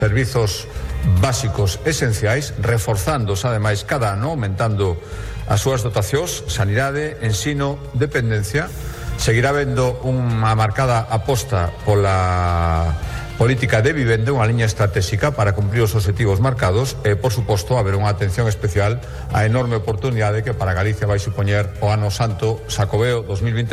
servizos básicos esenciais, reforzándose ademais cada ano, aumentando as súas dotacións, sanidade, ensino, dependencia. Seguirá vendo unha marcada aposta pola política de vivenda, unha liña estratégica para cumprir os objetivos marcados e, por suposto, haber unha atención especial á enorme oportunidade que para Galicia vai supoñer o Ano Santo Xacobeo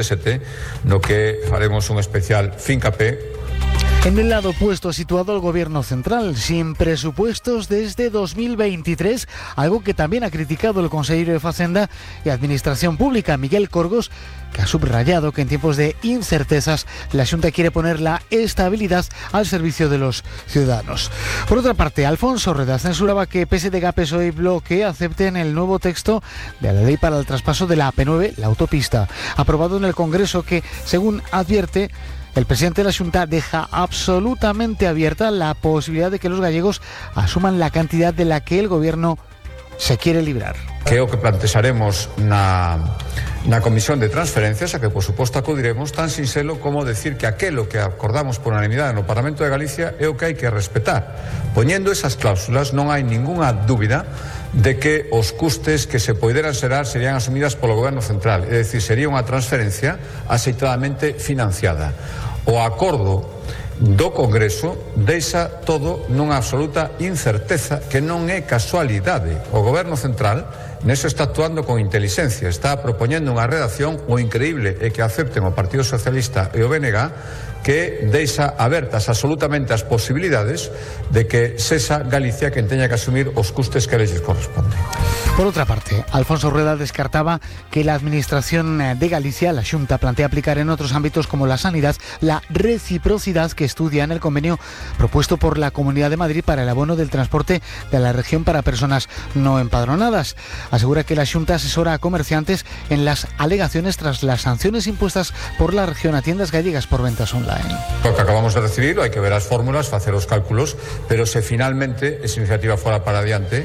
2027, no que faremos un especial fincapé. En el lado opuesto, situado el gobierno central, sin presupuestos desde 2023, algo que también ha criticado el consejero de Facenda y Administración Pública, Miguel Corgos, que ha subrayado que en tiempos de incertezas la Xunta quiere poner la estabilidad al servicio de los ciudadanos. Por otra parte, Alfonso Rueda censuraba que PSDG, PSOE y Bloque acepten el nuevo texto de la ley para el traspaso de la AP9, la autopista, aprobado en el Congreso, que, según advierte, el presidente de la Xunta deja absolutamente abierta la posibilidad de que los gallegos asuman la cantidad de la que el gobierno se quiere librar. Que é o que plantexaremos na Comisión de Transferencias, a que por suposto acudiremos, tan sinxelo como decir que aquelo que acordamos por unanimidade no Parlamento de Galicia é o que hai que respetar. Poñendo esas cláusulas non hai ningunha dúbida de que os custes que se poideran xerar serían asumidas polo Goberno Central, é dicir, sería unha transferencia axeitadamente financiada. O acordo do Congreso deixa todo nunha absoluta incerteza que non é casualidade. O Goberno Central neso está actuando con intelixencia, está propoñendo unha redacción. O increíble é que acepten o Partido Socialista e o BNG, que deixa abertas absolutamente as posibilidades de que sexa Galicia quen teña que asumir os custes que lles corresponden. Por otra parte, Alfonso Rueda descartaba que la Administración de Galicia, la Xunta, plantea aplicar en otros ámbitos como la sanidad la reciprocidad que estudia en el convenio propuesto por la Comunidad de Madrid para el abono del transporte de la región para personas no empadronadas. Asegura que la Xunta asesora a comerciantes en las alegaciones tras las sanciones impuestas por la región a tiendas gallegas por ventas online. Lo que acabamos de recibir, hai que ver as fórmulas, facer os cálculos, pero se finalmente esa iniciativa fora para adiante,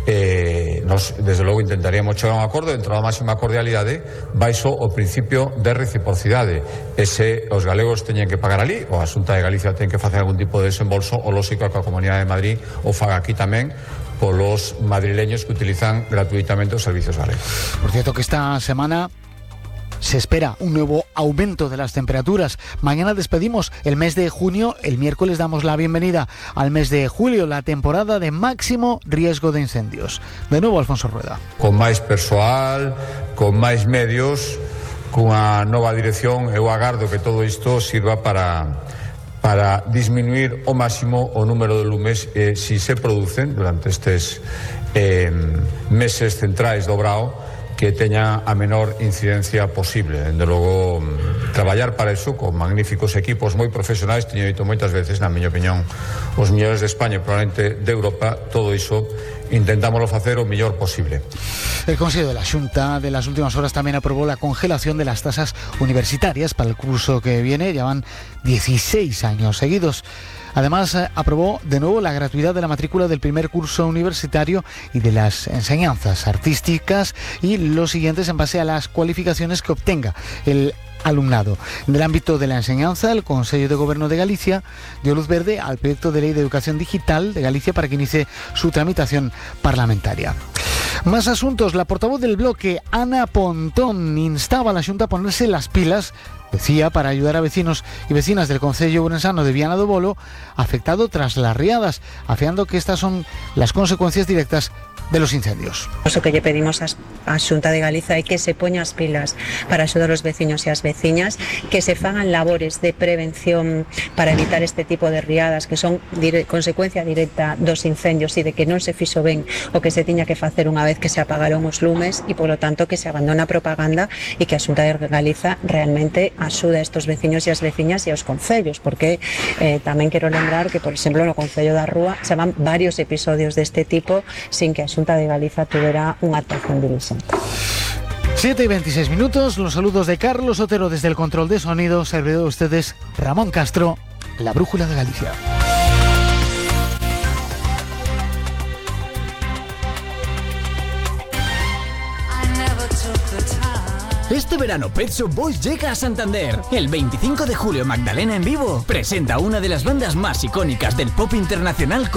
nos, desde logo, intentaríamos chegar a un acordo dentro da máxima cordialidade baixo o principio de reciprocidade. E se os galegos teñen que pagar ali, ou a Xunta de Galicia ten que facer algún tipo de desembolso, o lógico é que a Comunidade de Madrid o faga aquí tamén polos madrileños que utilizan gratuitamente os servicios galegos. Por cierto que esta semana se espera un nuevo aumento de las temperaturas. Mañana despedimos el mes de junio, el miércoles damos la bienvenida al mes de julio, la temporada de máximo riesgo de incendios. De nuevo, Alfonso Rueda. Con máis persoal, con máis medios, cunha nova dirección, eu agardo que todo isto sirva para disminuir ao máximo o número de lumes si se producen durante estes meses centrais do Brao, que teña a menor incidencia posible. Dende logo, traballar para eso con magníficos equipos moi profesionais, teño dito moitas veces, na miña opinión, os mellores de España e probablemente de Europa. Todo iso intentámoslo facer o mellor posible. El Consejo de la Xunta de las últimas horas también aprobó la congelación de las tasas universitarias para el curso que viene. Ya van 16 años seguidos. Además, aprobó de nuevo la gratuidad de la matrícula del primer curso universitario y de las enseñanzas artísticas y los siguientes en base a las cualificaciones que obtenga el alumnado. En el ámbito de la enseñanza, el Consejo de Gobierno de Galicia dio luz verde al proyecto de ley de educación digital de Galicia para que inicie su tramitación parlamentaria. Más asuntos. La portavoz del Bloque, Ana Pontón, instaba a la Xunta a ponerse las pilas, decía, para ayudar a vecinos y vecinas del concello ourensano de Viana do Bolo afectado tras las riadas, afeando que estas son las consecuencias directas de los incendios. O que lle pedimos a Xunta de Galiza é que se poña as pilas para axudar os veciños e as veciñas, que se fagan labores de prevención para evitar este tipo de riadas que son consecuencia directa dos incendios e de que non se fixo ben o que se tiña que facer unha vez que se apagaron os lumes e, polo tanto, que se abandona a propaganda e que a Xunta de Galiza realmente axuda a estos veciños e as veciñas e aos concellos, porque tamén quero lembrar que, por exemplo, no Concello da Rúa se van varios episodios deste tipo sin que a Xunta de Galiza tuviera unha actuación diligente. 7:26 minutos, los saludos de Carlos Otero desde el control de sonido, servidor de ustedes Ramón Castro, la brújula de Galicia. Este verano Pet Shop Boys llega a Santander. El 25 de julio Magdalena en vivo presenta una de las bandas más icónicas del pop internacional